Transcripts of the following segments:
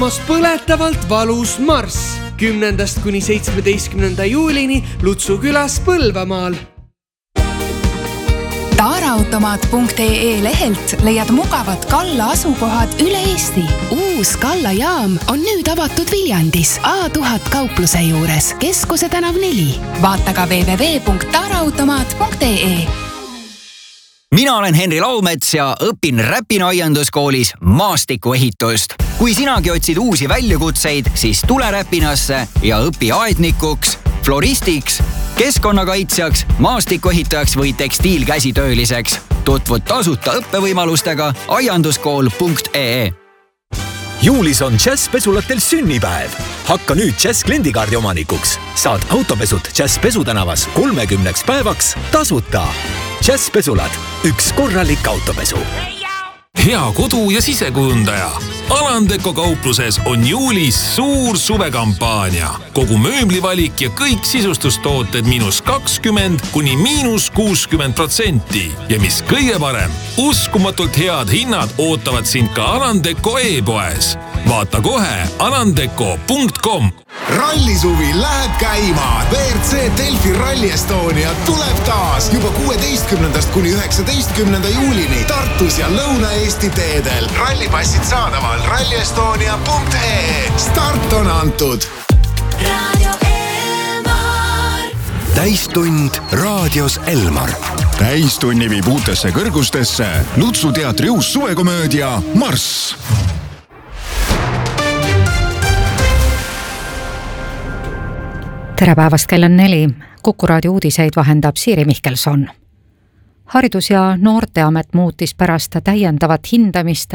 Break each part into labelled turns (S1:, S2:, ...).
S1: Põletavalt valus marss 10. kuni 17. juulini Lutsu külas Põlvamaal.
S2: Taaraautomaat.ee lehelt leiad mugavad Kalla asukohad üle Eesti. Uus Kalla jaam on nüüd avatud Viljandis A1000 kaupluse juures, Keskuse tänav 4. Vaata ka www.taaraautomaat.ee.
S3: Mina olen Henri Laumets ja õpin Räpina aianduskoolis maastikuehitust. Kui sinagi otsid uusi väljakutseid, siis tule Räpinasse ja õpi aednikuks, floristiks, keskkonnakaitsjaks, maastikuehitajaks või tekstiilkäsitööliseks. Tutvud tasuta õppevõimalustega aianduskool.ee.
S4: Juulis on Jazz-pesulatel sünnipäev. Hakka nüüd Jazz kliendikaardi omanikuks. Saad autopesud Jazz pesutänavas 30 päevaks tasuta. Jazz-pesulad, üks korralik autopesu.
S5: Hea kodu- ja sisekujundaja. Alandeko kaupluses on juulis suur suvekampaania. Kogu mööblivalik ja kõik sisustustooted -20 kuni -60%. Ja mis kõige parem, uskumatult head hinnad ootavad sind ka Alandeko e-poes. Vaata kohe alandeko.com.
S6: Rallisuvi läheb käima. WRC Delfi Rally Estonia tuleb taas juba 16. kuni 19. juulini Tartus ja Lõuna-Eesti teedel. Rallipassid saadaval rallyestonia.ee. Start on antud.
S7: Radio Elmar.
S8: Täistund raadios Elmar.
S9: Täistunni viib uutesse kõrgustesse Lutsu teatri uus suvekomöödia Marss.
S10: Tere päevast, kell on 4. Kuku raadio uudiseid vahendab Siiri Mihkelson. Haridus- ja Noorteamet muutis pärast täiendavat hindamist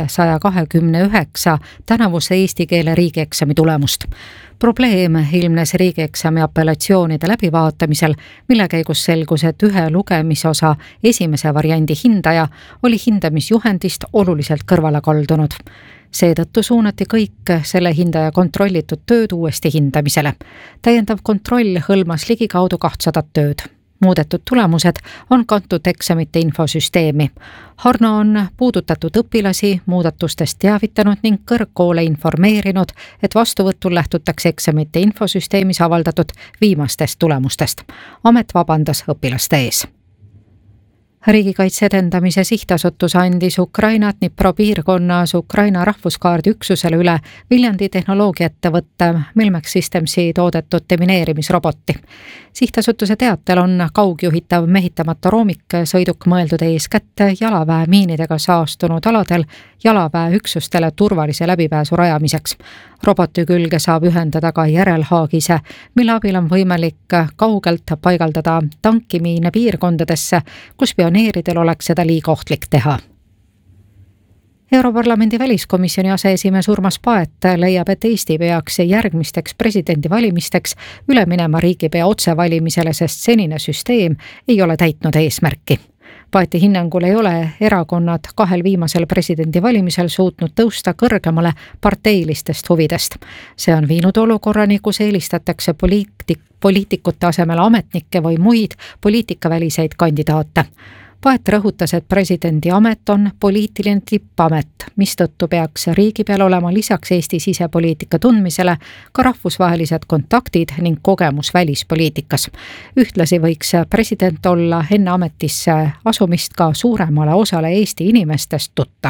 S10: 129 tänavuse eesti keele riigieksami tulemust. Probleem ilmnes riigieksami apellatsioonide läbivaatamisel, mille käigus selgus, et ühe lugemisosa esimese variandi hindaja oli hindamisjuhendist oluliselt kõrvale kaldunud. Seetõttu suunati kõik selle hindaja kontrollitud tööd uuesti hindamisele. Täiendav kontroll hõlmas ligikaudu 200 tööd. Muudetud tulemused on kantud eksamite infosüsteemi. Harno on puudutatud õpilasi muudatustest teavitanud ning kõrgkoole informeerinud, et vastuvõtul lähtutakse eksamite infosüsteemis avaldatud viimastest tulemustest. Amet vabandas õpilaste ees. Riigikaitse edendamise sihtasutus andis Ukraina Dnipro piirkonnas Ukraina rahvuskaardi üksusele üle Viljandi tehnoloogiaettevõtte Milmex Systemsi toodetud demineerimisroboti. Sihtasutuse teatel on kaugjuhitav mehitamata roomiksõiduk mõeldud eeskätt jalaväe miinidega saastunud aladel jalaväeüksustele turvalise läbipääsu rajamiseks. Roboti külge saab ühendada ka järelhaagise, mille abil on võimalik kaugelt paigaldada tankimiine piirkondadesse, kus pioneeridel oleks seda liiga ohtlik teha. Europarlamendi väliskomisjoni aseesimees Urmas Paet leiab, et Eesti peaks järgmisteks presidendivalimisteks üle minema riigipea otsevalimisele, sest senine süsteem ei ole täitnud eesmärki. Paeti hinnangul ei ole erakonnad kahel viimasel presidendivalimisel suutnud tõusta kõrgemale parteilistest huvidest. See on viinud olukorrani, kus eelistatakse poliitikute asemel ametnikke või muid poliitikaväliseid kandidaate. Paet rõhutas, et presidendi amet on poliitiline tippamet, mistõttu peaks riigi peal olema lisaks Eesti sisepoliitika tundmisele ka rahvusvahelised kontaktid ning kogemus välispoliitikas. Ühtlasi võiks president olla enne ametisse asumist ka suuremale osale Eesti inimestest tuttav.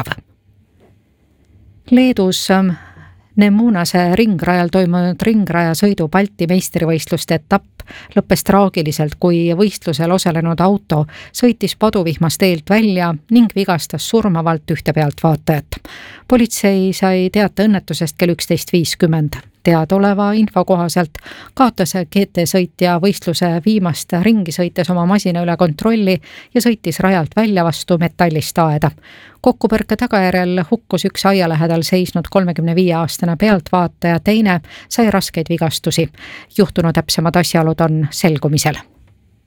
S10: Leedus Nemunase ringrajal toimunud ringrajasõidu Balti meistrivõistluste etapp lõppes traagiliselt, kui võistlusel osalenud auto sõitis paduvihmas teelt välja ning vigastas surmavalt ühte pealtvaatajat. Politsei sai teate õnnetusest kell 11.50. Teadoleva info kohaselt kaotas GT-sõitja võistluse viimast ringi sõites oma masina üle kontrolli ja sõitis rajalt välja vastu metallist aeda. Kokkupõrke tagajärjel hukkus üks aia lähedal seisnud 35-aastane pealtvaataja, teine sai raskeid vigastusi. Juhtunu täpsemad asjaolud on selgumisel.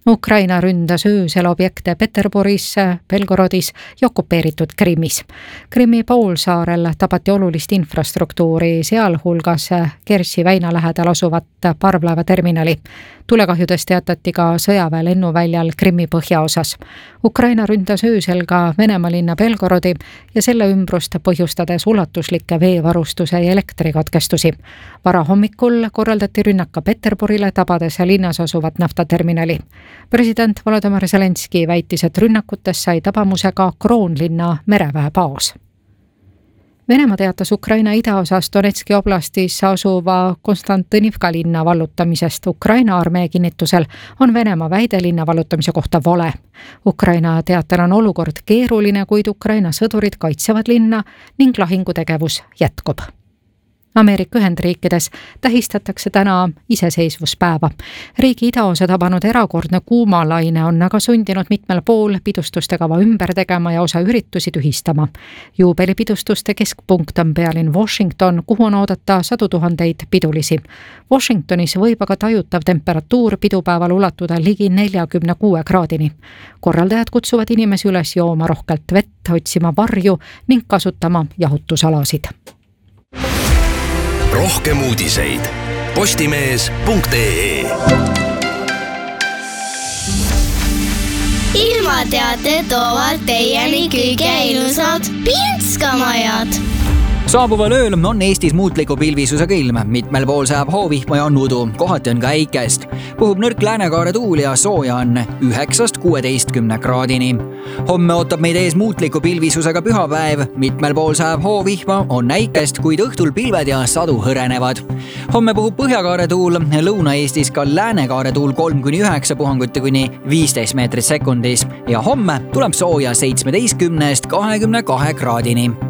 S10: Ukraina ründas öösel objekte Peterburis, Belgorodis ja okupeeritud Krimmis. Krimmi poolsaarel tabati olulist infrastruktuuri, sealhulgas Kertši väina lähedal asuvat parvlaevaterminali. Tulekahjudest teatati ka sõjaväe lennuväljal Krimmi põhjaosas. Ukraina ründas öösel ka Venemaa linna Belgorodi ja selle ümbrust põhjustades ulatuslikke veevarustuse ja elektrikatkestusi. Varahommikul korraldati rünnaka Peterburile, tabades linnas asuvat naftaterminali. President Volodymyr Zelenski väitis, et rünnakutes sai tabamuse ka Kroonlinna mereväebaas. Venemaa teatas Ukraina idaosas Donetski oblastis asuva Konstantinivka linna vallutamisest. Ukraina armee kinnitusel on Venemaa väide linna vallutamise kohta vale. Ukraina teatel on olukord keeruline, kuid Ukraina sõdurid kaitsevad linna ning lahingutegevus jätkub. Ameerika Ühendriikides tähistatakse täna iseseisvuspäeva. Riigi idaosa tabanud erakordne kuumalaine on aga sundinud mitmel pool pidustuste kava ümber tegema ja osa üritusi tühistama. Juubelipidustuste keskpunkt on pealinn Washington, kuhu on oodata 100 000 pidulisi. Washingtonis võib aga tajutav temperatuur pidupäeval ulatuda ligi 46 kraadini. Korraldajad kutsuvad inimesi üles jooma rohkelt vett, otsima varju ning kasutama jahutusalasid.
S8: Rohkem uudiseid postimees.ee.
S11: Ilmateate toovad teieni kõige ilusad Pinskamajad.
S3: Saabuval ööl on Eestis muutliku pilvisusega ilm. Mitmel pool sajab hoovihma ja on udu. Kohati on ka äikest. Puhub nõrk läänekaare tuul ja sooja on 9-16 kraadini. Homme ootab meid ees muutliku pilvisusega pühapäev. Mitmel pool sajab hoovihma, on äikest, kuid õhtul pilved ja sadu hõrenevad. Homme puhub põhjakaare tuul, Lõuna-Eestis ka läänekaare tuul 3-9 puhanguti kuni 15 meetrit sekundis. Ja homme tuleb sooja 17-22 kraadini.